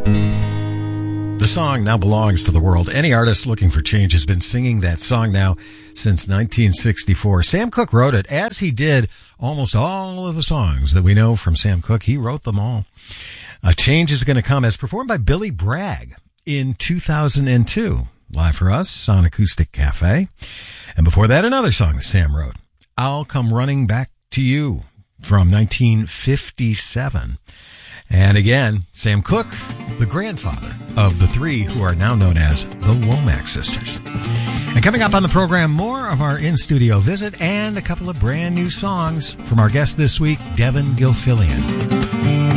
The song now belongs to the world. Any artist looking for change has been singing that song now since 1964. Sam Cooke wrote it, as he did almost all of the songs that we know from Sam Cooke. He wrote them all. A Change Is Gonna Come, as performed by Billy Bragg in 2002. Live for us on Acoustic Cafe. And before that, another song that Sam wrote, I'll Come Running Back to You, from 1957. And again, Sam Cooke, the grandfather of the three who are now known as the Womack Sisters. And coming up on the program, more of our in-studio visit and a couple of brand new songs from our guest this week, Devin Gilfillian.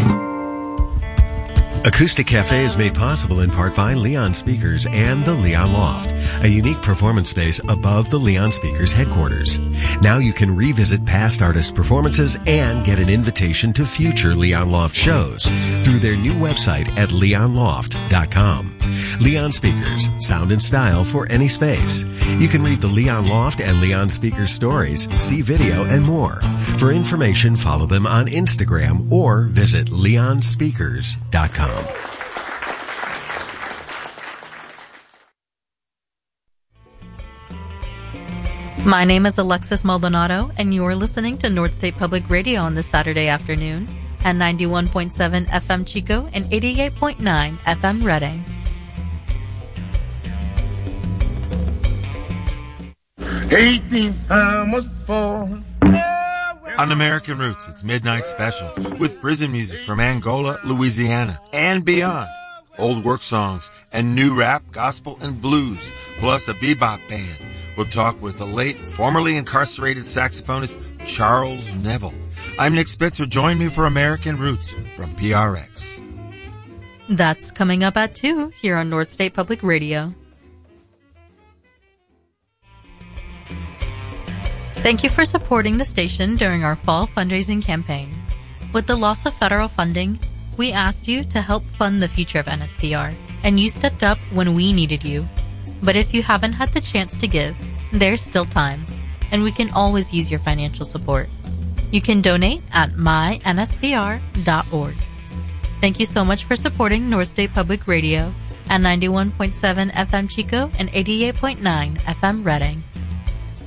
Acoustic Cafe is made possible in part by Leon Speakers and the Leon Loft, a unique performance space above the Leon Speakers headquarters. Now you can revisit past artist performances and get an invitation to future Leon Loft shows through their new website at leonloft.com. Leon Speakers, sound and style for any space. You can read the Leon Loft and Leon Speakers stories, see video, and more. For information, follow them on Instagram or visit leonspeakers.com. My name is Alexis Maldonado, and you are listening to North State Public Radio on this Saturday afternoon at 91.7 FM Chico and 88.9 FM Reading. On American Roots, it's Midnight Special with prison music from Angola, Louisiana, and beyond. Old work songs and new rap, gospel, and blues, plus a bebop band. We'll talk with the late, formerly incarcerated saxophonist Charles Neville. I'm Nick Spitzer. Join me for American Roots from PRX. That's coming up at 2 here on North State Public Radio. Thank you for supporting the station during our fall fundraising campaign. With the loss of federal funding, we asked you to help fund the future of NSPR, and you stepped up when we needed you. But if you haven't had the chance to give, there's still time, and we can always use your financial support. You can donate at myNSPR.org. Thank you so much for supporting North State Public Radio at 91.7 FM Chico and 88.9 FM Reading.